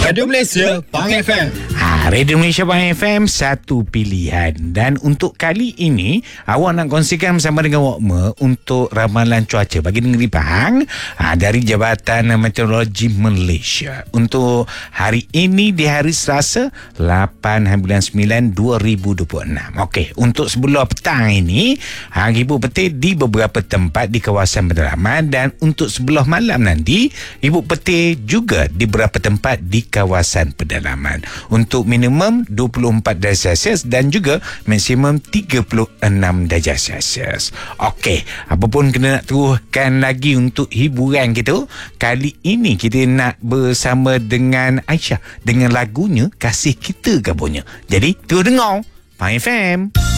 Radio Malaysia Pang FM. Radio Malaysia Pang FM, satu pilihan. Dan untuk kali ini, awak nak kongsikan bersama dengan Wakma untuk ramalan cuaca bagi negeri Pahang dari Jabatan Meteorologi Malaysia. Untuk hari ini di hari Selasa 8 bulan 9 2026. Okey, untuk sebelah petang ini, Ibu petir di beberapa tempat di kawasan pedalaman, dan untuk sebelah malam nanti, Ibu petir juga di beberapa tempat di kawasan pedalaman. Untuk minimum 24 darjah Celsius dan juga maksimum 36 darjah Celsius. Okey, apa pun kena nak teruskan lagi untuk hiburan kita. Kali ini kita nak bersama dengan Aisyah dengan lagunya Kasih Kita Kabunnya. Jadi terus dengar Pang FM.